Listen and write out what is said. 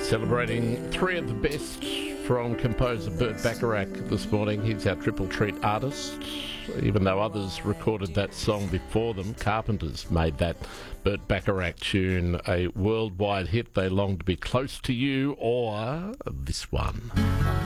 Celebrating three of the best from composer Burt Bacharach this morning. He's our triple treat artist. Even though others recorded that song before them, Carpenters made that Burt Bacharach tune a worldwide hit. They Long to Be Close to You, or this one.